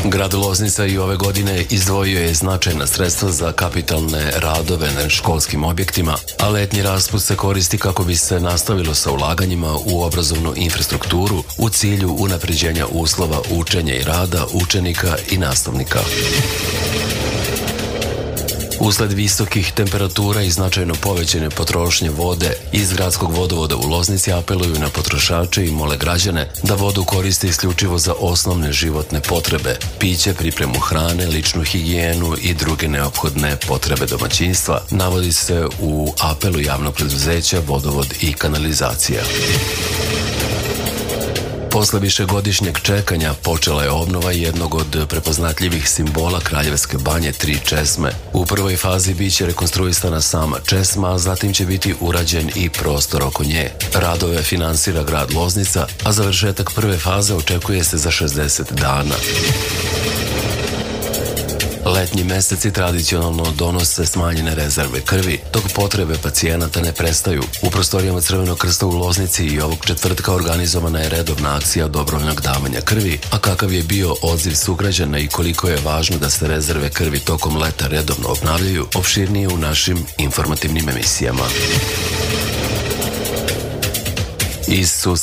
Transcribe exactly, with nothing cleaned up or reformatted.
Grad Loznica i ove godine izdvojio je značajna sredstva za kapitalne radove na školskim objektima, a letnji raspust se koristi kako bi se nastavilo sa ulaganjima u obrazovnu infrastrukturu u cilju unapređenja uslova učenja i rada učenika i nastavnika. Usled visokih temperatura i značajno povećane potrošnje vode iz gradskog vodovoda u Loznici apeluju na potrošače i mole građane da vodu koriste isključivo za osnovne životne potrebe, piće, pripremu hrane, ličnu higijenu i druge neophodne potrebe domaćinstva, navodi se u apelu javnog preduzeća Vodovod i kanalizacija. Posle višegodišnjeg čekanja počela je obnova jednog od prepoznatljivih simbola Kraljevske banje Tri česme. U prvoj fazi biće rekonstruisana sama česma, a zatim će biti urađen i prostor oko nje. Radove finansira grad Loznica, a završetak prve faze očekuje se za šezdeset dana. Letnji meseci tradicionalno donose smanjene rezerve krvi, dok potrebe pacijenata ne prestaju. U prostorijama Crvenog krsta u Loznici i ovog četvrtka organizovana je redovna akcija dobrovoljnog davanja krvi, a kakav je bio odziv sugrađana i koliko je važno da se rezerve krvi tokom leta redovno obnavljaju, opširnije u našim informativnim emisijama. Iz